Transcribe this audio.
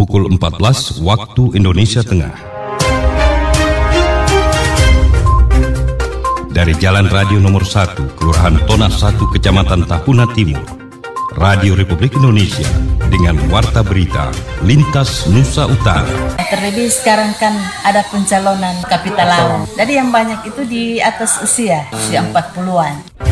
pukul 14 waktu Indonesia Tengah. Dari Jalan Radio Nomor 1, Kelurahan Tona 1, Kecamatan Tahuna Timur, Radio Republik Indonesia dengan warta berita Lintas Nusa Utara. Terlebih sekarang kan ada pencalonan kapitalan. Jadi yang banyak itu di atas usia 40-an.